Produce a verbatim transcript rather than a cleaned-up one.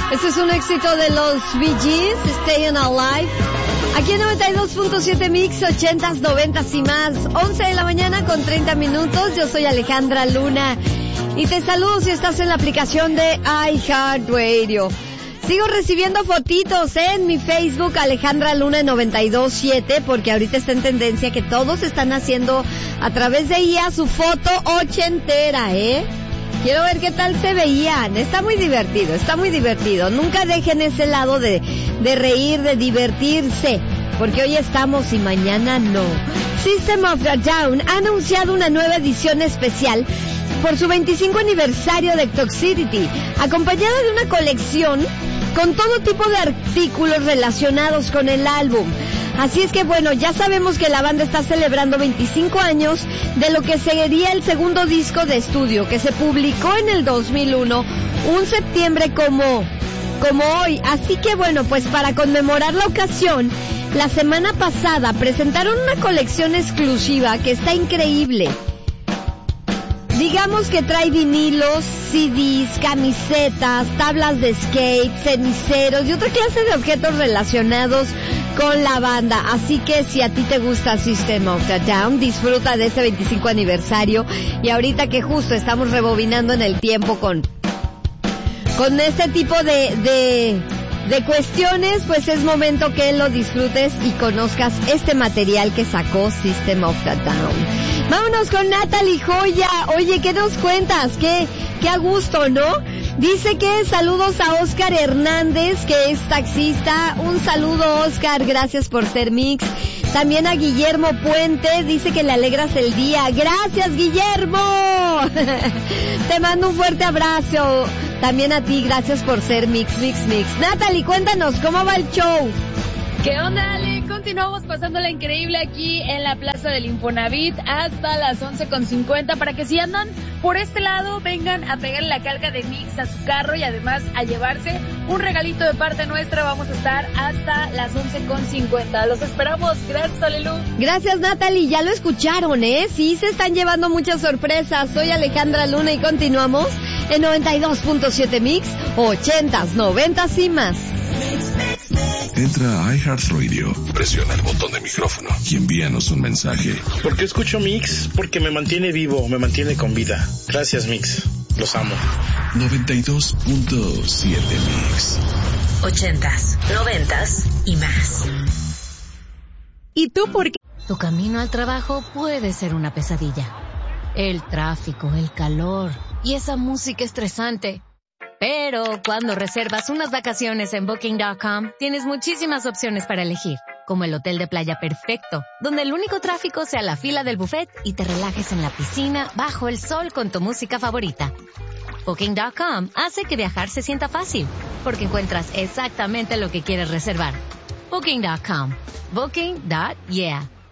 Este es un éxito de los Bee Gees, Staying Alive. Aquí en noventa y dos punto siete Mix, ochentas, noventas y más. once de la mañana con treinta minutos. Yo soy Alejandra Luna y te saludo si estás en la aplicación de iHeartRadio. Sigo recibiendo fotitos ¿eh? en mi Facebook, Alejandra Luna noventa y dos punto siete, porque ahorita está en tendencia que todos están haciendo a través de I A su foto ochentera, ¿eh? Quiero ver qué tal se veían. Está muy divertido, está muy divertido. Nunca dejen ese lado de, de reír, de divertirse, porque hoy estamos y mañana no. System of a Down ha anunciado una nueva edición especial por su veinticinco aniversario de Toxicity, acompañada de una colección con todo tipo de artículos relacionados con el álbum. Así es que bueno, ya sabemos que la banda está celebrando veinticinco años de lo que sería el segundo disco de estudio, que se publicó en el dos mil uno, un septiembre como, como hoy. Así que bueno, pues para conmemorar la ocasión, la semana pasada presentaron una colección exclusiva que está increíble. Digamos que trae vinilos, C Ds, camisetas, tablas de skate, ceniceros y otra clase de objetos relacionados con la banda. Así que si a ti te gusta System of a Down, disfruta de este veinticinco aniversario. Y ahorita que justo estamos rebobinando en el tiempo con, con este tipo de, de, de cuestiones, pues es momento que lo disfrutes y conozcas este material que sacó System of a Down. Vámonos con Natalie Joya. Oye, ¿qué nos cuentas? Qué, qué a gusto, ¿no? Dice que saludos a Oscar Hernández, que es taxista. Un saludo, Oscar, gracias por ser Mix. También a Guillermo Puente, dice que le alegras el día. ¡Gracias, Guillermo! Te mando un fuerte abrazo. También a ti, gracias por ser Mix, Mix, Mix. Natalie, cuéntanos, ¿cómo va el show? ¿Qué onda, Ale? Continuamos pasándola increíble aquí en la Plaza del Infonavit hasta las once con cincuenta para que si andan por este lado vengan a pegarle la calca de Mix a su carro y además a llevarse un regalito de parte nuestra. Vamos a estar hasta las once con cincuenta. Los esperamos. Gracias, Alelu. Gracias, Natalie. Ya lo escucharon, ¿eh? Sí, se están llevando muchas sorpresas. Soy Alejandra Luna y continuamos en noventa y dos punto siete Mix, ochentas, noventas y más. Entra a iHeartRadio, presiona el botón de micrófono y envíanos un mensaje. ¿Por qué escucho Mix? Porque me mantiene vivo, me mantiene con vida. Gracias, Mix. Los amo. noventa y dos punto siete Mix. Ochentas, noventas y más. ¿Y tú por qué? Tu camino al trabajo puede ser una pesadilla. El tráfico, el calor y esa música estresante. Pero cuando reservas unas vacaciones en Booking punto com, tienes muchísimas opciones para elegir, como el hotel de playa perfecto, donde el único tráfico sea la fila del buffet y te relajes en la piscina bajo el sol con tu música favorita. Booking punto com hace que viajar se sienta fácil, porque encuentras exactamente lo que quieres reservar. Booking punto com. Booking. Yeah.